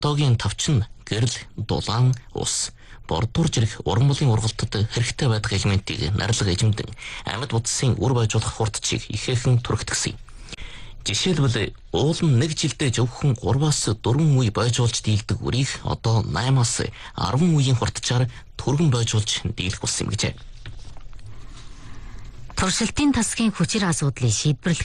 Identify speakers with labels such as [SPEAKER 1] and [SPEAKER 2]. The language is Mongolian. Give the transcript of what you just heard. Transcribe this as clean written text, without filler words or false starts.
[SPEAKER 1] одоогийн тавчин гэрэл, дулаан, ус, бордуурж ирэх уран бүлгийн ургалтад хэрэгтэй байдаг элементийг нарилга эзэмдэн амьд будсын үр байжуулах хурдчийг ихээхэн түрэгдгсэн. Жишээлбэл уул нь нэг жилдээ зөвхөн 3-4 үе байжуулж дийлдэг үрийг одоо 8-10 үеийн хурдчаар түргэн байжуулж дийлэх болсон юм гэжээ.
[SPEAKER 2] Туршилтын тасгийн хүчир асуудлыг шийдвэрлэх